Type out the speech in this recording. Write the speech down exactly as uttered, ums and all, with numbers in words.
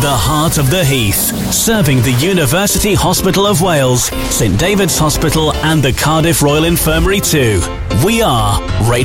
the heart of the Heath, serving the University Hospital of Wales, St David's Hospital and the Cardiff Royal Infirmary too. We are Radio